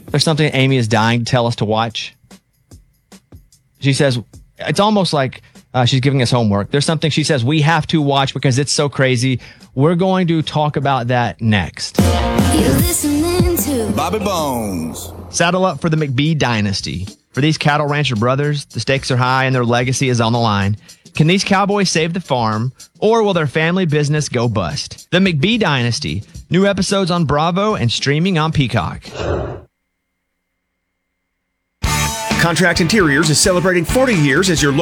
There's something Amy is dying to tell us to watch. She says, it's almost like she's giving us homework. There's something she says we have to watch because it's so crazy. We're going to talk about that next. You're listening to Bobby Bones. Saddle up for the McBee dynasty. For these cattle rancher brothers, the stakes are high and their legacy is on the line. Can these cowboys save the farm, or will their family business go bust? The McBee dynasty. New episodes on Bravo and streaming on Peacock. Contract Interiors is celebrating 40 years as your